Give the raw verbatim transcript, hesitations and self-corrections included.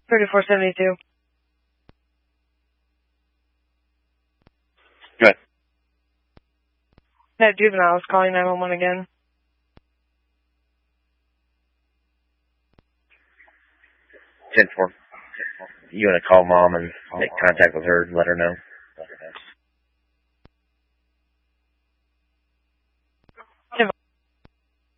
thirty-four seventy-two. Good. That juvenile is calling nine one one again. ten four. You want to call Mom and make contact with her and let her know?